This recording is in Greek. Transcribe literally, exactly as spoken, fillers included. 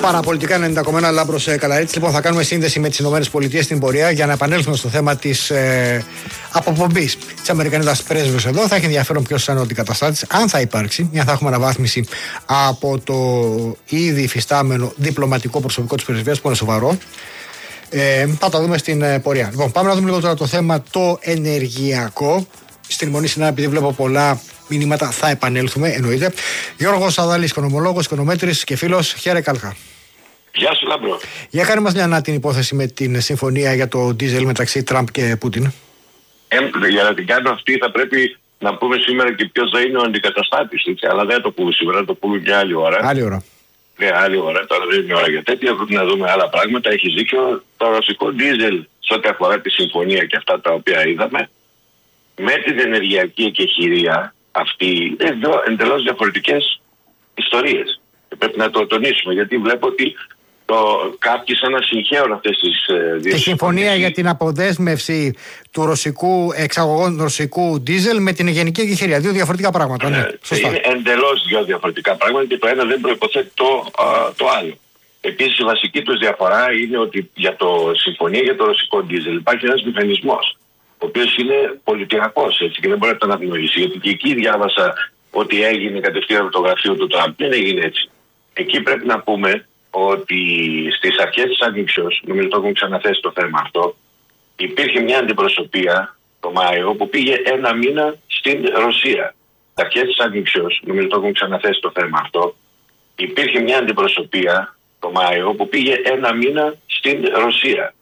Παραπολιτικά ενενήντα κόμμα ένα Λάμπρος Καλαρίτης. Λοιπόν, θα κάνουμε σύνδεση με τις ΗΠΑ στην πορεία για να επανέλθουμε στο θέμα της ε, αποπομπής της Αμερικανίδας πρέσβεως εδώ. Θα έχει ενδιαφέρον ποιος θα είναι ο αντικαταστάτης, αν θα υπάρξει, μια θα έχουμε αναβάθμιση από το ήδη υφιστάμενο διπλωματικό προσωπικό της πρεσβείας που είναι σοβαρό. Ε, θα το δούμε στην ε, πορεία. Λοιπόν, πάμε να δούμε λίγο τώρα το θέμα το ενεργειακό. Στην Μονή Συνά, επειδή βλέπω πολλά μηνύματα, θα επανέλθουμε, εννοείται. Γιώργος Αδάλης, οικονομολόγος, οικονομέτρης και φίλος. Χαίρε Καλχά. Γεια σου, Λάμπρο. Για κάνε μας μια ανά την υπόθεση με την συμφωνία για το ντίζελ μεταξύ Τραμπ και Πούτιν. Ε, για να την κάνω αυτή θα πρέπει να πούμε σήμερα και ποιος θα είναι ο αντικαταστάτης. Έτσι. Αλλά δεν θα το πούμε σήμερα, θα το πούμε μια άλλη ώρα. Άλλη ώρα. Ναι, άλλη ώρα. Τώρα δεν είναι ώρα για τέτοια. Πρέπει να δούμε άλλα πράγματα. Έχει δίκιο. Το ρωσικό ντίζελ, σε ό,τι αφορά τη συμφωνία και αυτά τα οποία είδαμε, με την ενεργειακή εκεχηρία αυτή είναι εντελώς διαφορετικές ιστορίες. Και πρέπει να το τονίσουμε, γιατί βλέπω ότι το, κάποιοι σαν να συγχαίουν αυτές τις ε, δύο. Τη συμφωνία για την αποδέσμευση του ρωσικού εξαγωγών ρωσικού ντίζελ με την γενική εκεχηρία. Δύο διαφορετικά πράγματα. Ναι, ε, σωστά. Είναι εντελώς δύο διαφορετικά πράγματα και το ένα δεν προϋποθέτει το, α, το άλλο. Επίσης, η βασική τους διαφορά είναι ότι για το συμφωνία για το ρωσικό ντίζελ υπάρχει ένας μηχανισμός, ο οποίος είναι πολιτιακός, έτσι, και δεν μπορεί να το αναγνωρίσει. Γιατί και εκεί διάβασα ότι έγινε κατευθείαν από το γραφείο του Τραμπ. Δεν έγινε έτσι. Εκεί πρέπει να πούμε ότι στις αρχές της ανοίξεως, νομίζω το έχουμε ξαναθέσει το θέμα αυτό, υπήρχε μια αντιπροσωπεία το Μάιο που πήγε ένα μήνα στην Ρωσία. Στις αρχές της ανοίξεως, νομίζω το έχουμε ξαναθέσει το θέμα αυτό, υπήρχε μια αντιπροσωπεία το Μάιο που πήγε ένα μήνα στην Ρωσία.